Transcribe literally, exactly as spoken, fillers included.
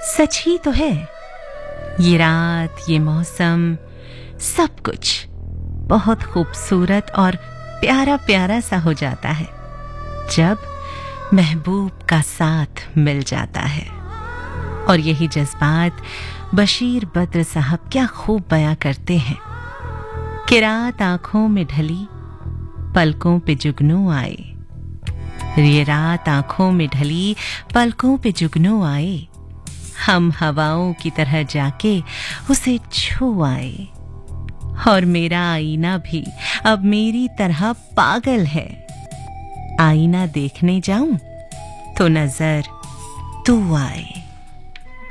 सच ही तो है। ये रात, ये मौसम, सब कुछ बहुत खूबसूरत और प्यारा प्यारा सा हो जाता है जब महबूब का साथ मिल जाता है। और यही जज्बात बशीर बद्र साहब क्या खूब बयां करते हैं कि रात आंखों में ढली, पलकों पे जुगनू आए। ये रात आंखों में ढली, पलकों पे जुगनू आए। हम हवाओं की तरह जाके उसे छू आए। और मेरा आईना भी अब मेरी तरह पागल है। आईना देखने जाऊं तो नजर तू आए।